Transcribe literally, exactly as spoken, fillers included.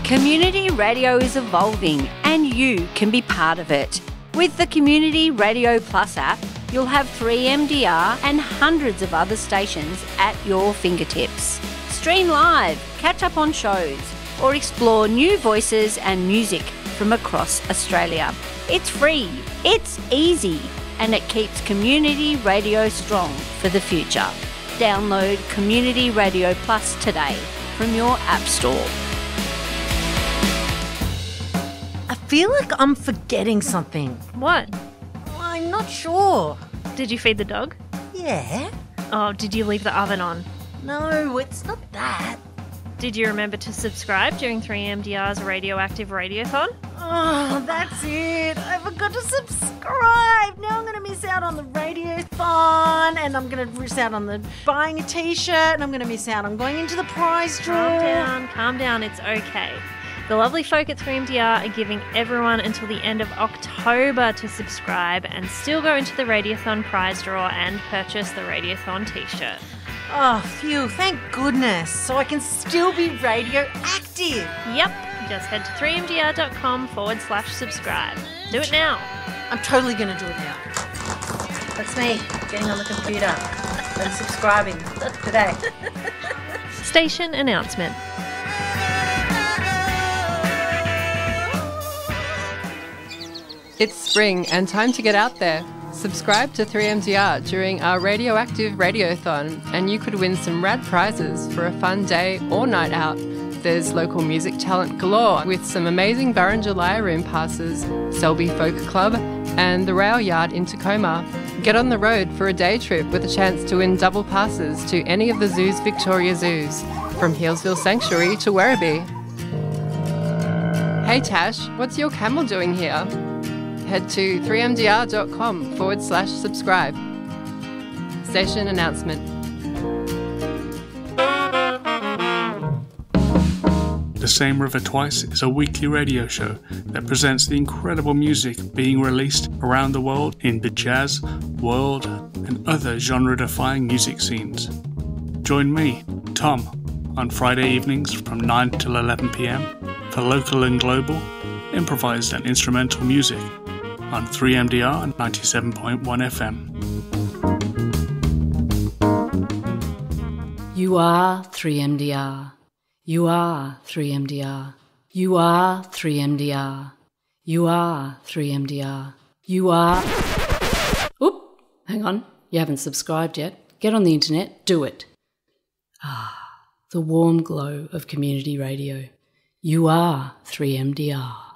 Community radio is evolving and you can be part of it. With the Community Radio Plus app, you'll have three M D R and hundreds of other stations at your fingertips. Stream live, catch up on shows, or explore new voices and music from across Australia. It's free, it's easy, and it keeps community radio strong for the future. Download Community Radio Plus today from your App Store. I feel like I'm forgetting something. What? I'm not sure. Did you feed the dog? Yeah? Oh, did you leave the oven on? No, it's not that. Did you remember to subscribe during three M D R's Radioactive Radiothon? Oh, that's it. I forgot to subscribe. Now I'm going to miss out on the radiothon, and I'm going to miss out on the buying a t-shirt, and I'm going to miss out on going into the prize draw. Calm down, calm down. It's okay. The lovely folk at three M D R are giving everyone until the end of October to subscribe and still go into the Radiothon prize draw and purchase the Radiothon t-shirt. Oh, phew, thank goodness. So I can still be radioactive. Yep. Just head to three M D R dot com forward slash subscribe. Do it now. I'm totally going to do it now. That's me, getting on the computer and subscribing today. Station announcement. It's spring and time to get out there. Subscribe to three M D R during our Radioactive Radiothon and you could win some rad prizes for a fun day or night out. There's local music talent galore with some amazing Barringerlia Room passes, Selby Folk Club and the Rail Yard in Tacoma. Get on the road for a day trip with a chance to win double passes to any of the zoo's Victoria zoos, from Healesville Sanctuary to Werribee. Hey Tash, what's your camel doing here? Head to three M D R dot com forward slash subscribe. Station announcement. The Same River Twice is a weekly radio show that presents the incredible music being released around the world in the jazz, world, and other genre-defying music scenes. Join me, Tom, on Friday evenings from nine till eleven p.m. for local and global, improvised and instrumental music on three M D R ninety-seven point one F M. You are three M D R. You are three M D R. You are three M D R. You are three M D R. You are... Oop! Hang on. You haven't subscribed yet. Get on the internet. Do it. Ah, the warm glow of community radio. You are three M D R.